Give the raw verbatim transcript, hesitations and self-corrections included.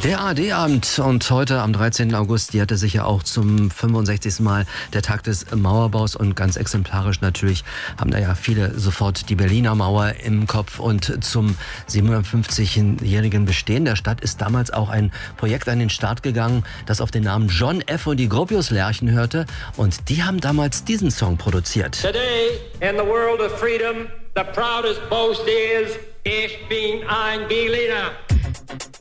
Der A R D-Abend und heute am dreizehnten August jährte sich ja auch zum fünfundsechzigsten Mal der Tag des Mauerbaus und ganz exemplarisch natürlich haben da ja viele sofort die Berliner Mauer im Kopf und zum siebenhundertfünfzigjährigen Bestehen der Stadt ist damals auch ein Projekt an den Start gegangen, das auf den Namen John F. und die Gropius-Lerchen hörte und die haben damals diesen Song produziert. Today in the world of freedom, the proudest boast is, ich bin ein Berliner.